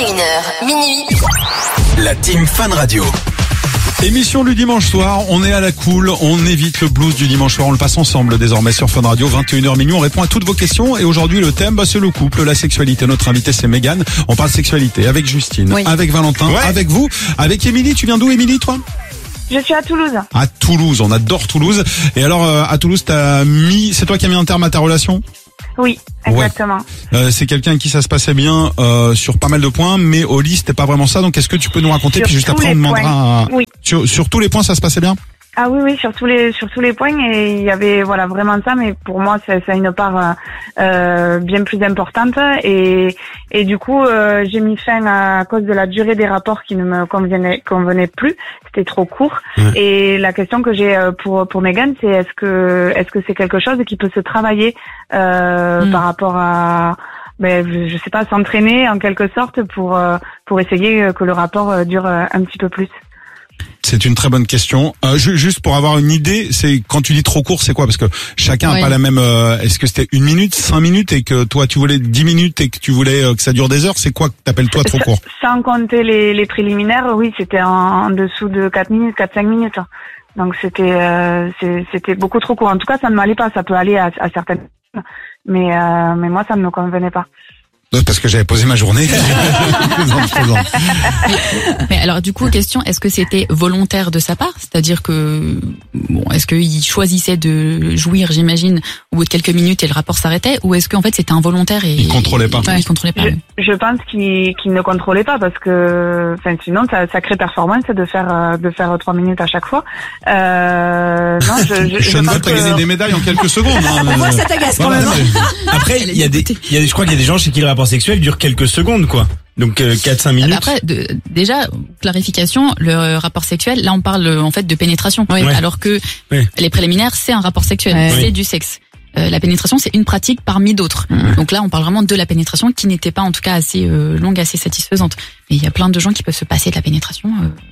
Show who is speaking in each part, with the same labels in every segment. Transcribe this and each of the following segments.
Speaker 1: 21h, minuit.
Speaker 2: La Team Fun Radio.
Speaker 3: Émission du dimanche soir, on est à la cool, on évite le blues du dimanche soir, on le passe ensemble désormais sur Fun Radio, 21h minuit, on répond à toutes vos questions et aujourd'hui le thème c'est le couple, la sexualité. Notre invité c'est Mégane, on parle sexualité avec Justine, avec Valentin, avec vous, avec Émilie. Tu viens d'où Émilie toi ?
Speaker 4: Je suis à Toulouse.
Speaker 3: À Toulouse, on adore Toulouse. Et alors à Toulouse c'est toi qui as mis un terme à ta relation ?
Speaker 4: Oui, exactement.
Speaker 3: C'est quelqu'un avec qui ça se passait bien sur pas mal de points, mais au lit c'était pas vraiment ça. Donc est-ce que tu peux nous raconter
Speaker 4: sur
Speaker 3: puis juste après on demandera
Speaker 4: Oui.
Speaker 3: Sur tous les points ça se passait bien ?
Speaker 4: Ah oui, sur tous les points, et il y avait vraiment ça, mais pour moi ça a une part bien plus importante, et du coup j'ai mis fin à cause de la durée des rapports qui ne me convenait plus, c'était trop court. Et la question que j'ai pour Mégane, c'est est-ce que c'est quelque chose qui peut se travailler par rapport à je sais pas, s'entraîner en quelque sorte pour essayer que le rapport dure un petit peu plus.
Speaker 3: C'est une très bonne question. Juste pour avoir une idée, c'est quand tu dis trop court, c'est quoi ? Parce que chacun a pas la même. Est-ce que c'était 1 minute, 5 minutes et que toi tu voulais 10 minutes et que tu voulais que ça dure des heures ? C'est quoi que t'appelles toi trop court ?
Speaker 4: Sans compter les préliminaires, oui, c'était en dessous de 4 minutes, 4-5 minutes. Donc c'était beaucoup trop court. En tout cas, ça ne m'allait pas. Ça peut aller à certaines, mais moi ça ne me convenait pas.
Speaker 3: Parce que j'avais posé ma journée.
Speaker 5: Mais alors du coup, question, est-ce que c'était volontaire de sa part ? C'est-à-dire que est-ce qu'il choisissait de jouir, j'imagine, au bout de quelques minutes et le rapport s'arrêtait, ou est-ce qu'en fait c'était involontaire et
Speaker 3: il contrôlait pas ?
Speaker 5: Il contrôlait pas.
Speaker 4: Je pense qu'il ne contrôlait pas, parce que sinon ça crée performance de faire 3 minutes à chaque fois. Non,
Speaker 3: je ne veux pas gagner des médailles en quelques secondes.
Speaker 6: Moi ça t'agace quand même. Après je crois qu'il y a des gens chez qui le rapport sexuel dure quelques secondes, quoi. Donc 4-5 minutes.
Speaker 5: Après, déjà, clarification, le rapport sexuel, là on parle en fait de pénétration, alors que les préliminaires c'est un rapport sexuel, c'est du sexe. La pénétration c'est une pratique parmi d'autres. Donc là on parle vraiment de la pénétration qui n'était pas en tout cas assez longue, assez satisfaisante. Mais il y a plein de gens qui peuvent se passer de la pénétration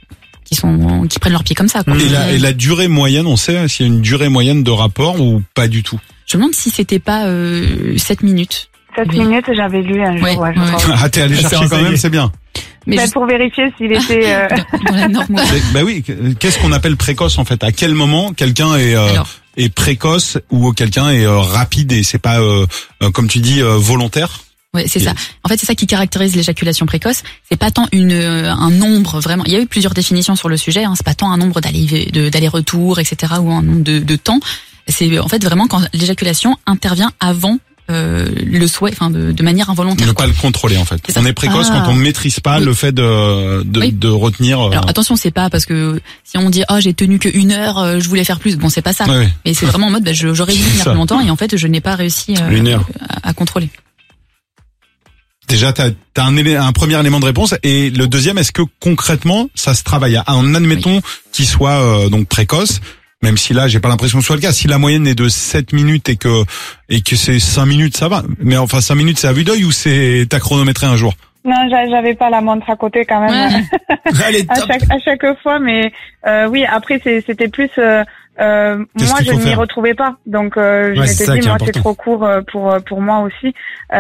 Speaker 5: qui prennent leur pied comme ça, quoi.
Speaker 3: Et la durée moyenne, on sait s'il y a une durée moyenne de rapport ou pas du tout ?
Speaker 5: Je me demande si c'était pas 7 minutes.
Speaker 4: 7 minutes, j'avais lu un jour.
Speaker 3: Ah, t'es allé chercher quand même, c'est bien.
Speaker 4: Mais pour vérifier s'il était
Speaker 5: dans la norme.
Speaker 3: Oui, qu'est-ce qu'on appelle précoce en fait ? À quel moment quelqu'un est précoce ou quelqu'un est rapide et c'est pas comme tu dis volontaire ?
Speaker 5: Ouais, c'est ça. En fait, c'est ça qui caractérise l'éjaculation précoce. C'est pas tant un nombre vraiment. Il y a eu plusieurs définitions sur le sujet. C'est pas tant un nombre d'aller-retour, etc. ou un nombre de temps. C'est en fait vraiment quand l'éjaculation intervient avant le souhait, de manière involontaire.
Speaker 3: Ne pas le contrôler en fait. On est précoce quand on maîtrise pas le fait de retenir.
Speaker 5: Alors attention, c'est pas parce que si on dit j'ai tenu que 1 heure, je voulais faire plus. Bon, c'est pas ça. Mais c'est vraiment en mode j'aurais dû tenir plus longtemps et en fait je n'ai pas réussi à contrôler.
Speaker 3: Déjà, t'as un premier élément de réponse, et le deuxième, est-ce que concrètement ça se travaille ? En admettons qu'il soit donc précoce. Même si là, j'ai pas l'impression que ce soit le cas. Si la moyenne est de 7 minutes et que c'est 5 minutes, ça va. Mais enfin, 5 minutes, c'est à vue d'œil ou t'as chronométré un jour?
Speaker 4: Non, j'avais pas la montre à côté quand même.
Speaker 3: Allez,
Speaker 4: à chaque fois, mais oui, après c'était plus moi je ne m'y retrouvais pas. Donc je m'étais dit moi c'est trop court pour moi aussi.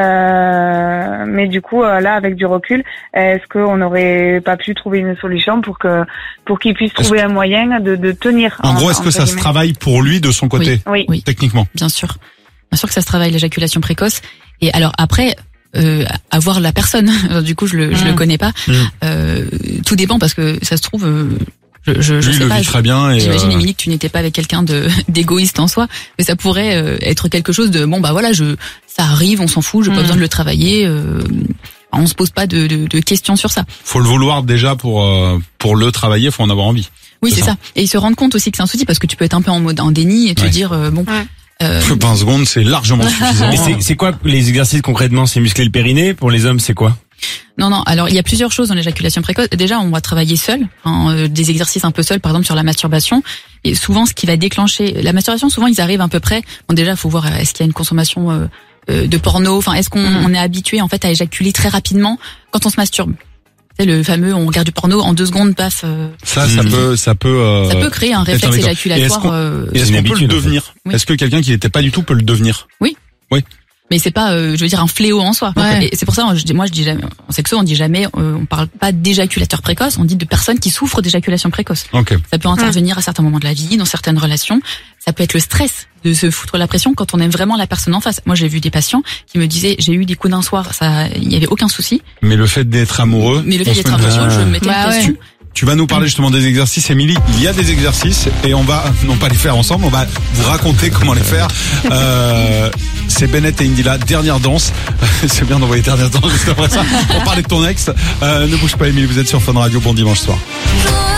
Speaker 4: Mais du coup là avec du recul, est-ce qu'on n'aurait pas pu trouver une solution pour qu'il puisse trouver un moyen de tenir?
Speaker 3: En gros, est-ce que ça se travaille pour lui de son côté?
Speaker 5: Oui.
Speaker 3: Techniquement.
Speaker 5: Bien sûr que ça se travaille, l'éjaculation précoce. Et alors après avoir la personne, du coup je le connais pas. Tout dépend parce que ça se trouve je sais pas.
Speaker 3: Très bien.
Speaker 5: J'imagine Émilie que tu n'étais pas avec quelqu'un d'égoïste en soi, mais ça pourrait être quelque chose de ça arrive, on s'en fout, j'ai pas besoin de le travailler. On se pose pas de questions sur ça.
Speaker 3: Faut le vouloir déjà pour le travailler, faut en avoir envie.
Speaker 5: Oui, c'est ça. Et ils se rendent compte aussi que c'est un souci parce que tu peux être un peu en déni et te dire
Speaker 3: 20 secondes, c'est largement suffisant.
Speaker 6: Mais c'est quoi les exercices concrètement? C'est muscler le périnée. Pour les hommes, c'est quoi?
Speaker 5: Non. Alors, il y a plusieurs choses dans l'éjaculation précoce. Déjà, on va travailler seul, des exercices un peu seuls, par exemple sur la masturbation. Et souvent, ce qui va déclencher la masturbation, souvent ils arrivent à peu près. Bon, déjà, faut voir est-ce qu'il y a une consommation de porno. Enfin, est-ce qu'on est habitué en fait à éjaculer très rapidement quand on se masturbe? C'est le fameux, on regarde du porno en 2 secondes, paf.
Speaker 3: Ça peut
Speaker 5: créer un réflexe éjaculatoire.
Speaker 3: Est-ce qu'on peut le devenir?
Speaker 5: Oui.
Speaker 3: Est-ce que quelqu'un qui n'était pas du tout peut le devenir?
Speaker 5: Oui. Mais c'est pas, je veux dire, un fléau en soi.
Speaker 1: Ouais.
Speaker 5: Et c'est pour ça, moi je dis jamais, en sexo, on dit jamais, on parle pas d'éjaculateur précoce, on dit de personnes qui souffrent d'éjaculation précoce.
Speaker 3: Okay.
Speaker 5: Ça peut intervenir à certains moments de la vie, dans certaines relations. Ça peut être le stress de se foutre la pression quand on aime vraiment la personne en face. Moi, j'ai vu des patients qui me disaient, j'ai eu des coups d'un soir, il y avait aucun souci.
Speaker 3: Mais le fait d'être amoureux.
Speaker 5: Mais le fait d'être amoureux, je me mettais une pression.
Speaker 3: Tu vas nous parler justement des exercices, Émilie. Il y a des exercices et on va non pas les faire ensemble, on va vous raconter comment les faire. C'est Bennett et Indila, dernière danse. C'est bien d'envoyer dernière danse juste après ça. On parlait de ton ex. Ne bouge pas, Émilie, vous êtes sur Fun Radio. Bon dimanche soir.